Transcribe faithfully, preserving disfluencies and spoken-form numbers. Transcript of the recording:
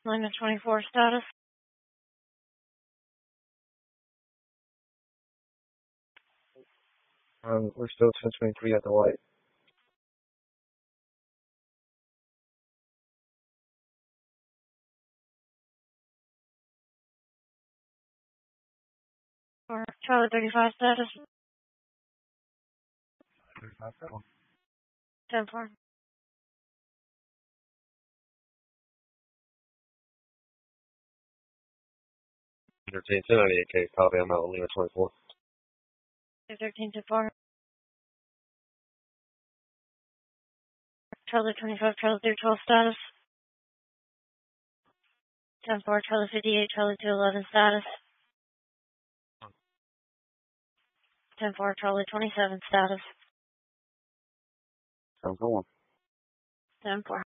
Lima twenty-four status. Um, we're still ten twenty-three at the light. Or Charlie thirty-five status. thirty-five, that one. ten four. Entertain ten ninety-eight K, copy, I'm out on Lima twenty-four. two thirteen to four. Charlie twenty-five, Charlie three twelve status. ten four, Charlie fifty-eight, Charlie two eleven status. ten four, Charlie twenty-seven status. Sounds good one. ten four.